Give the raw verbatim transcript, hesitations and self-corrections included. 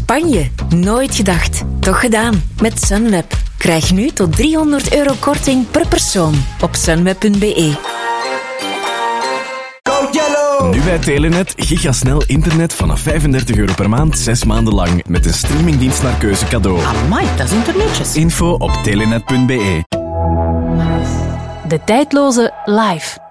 Spanje. Nooit gedacht. Toch gedaan. Met Sunweb. Krijg nu tot driehonderd euro korting per persoon op sunweb punt be. Nu bij Telenet gigasnel internet vanaf vijfendertig euro per maand, zes maanden lang. Met een streamingdienst naar keuze cadeau. Amai, dat is internetjes. Info op telenet punt be. De tijdloze live.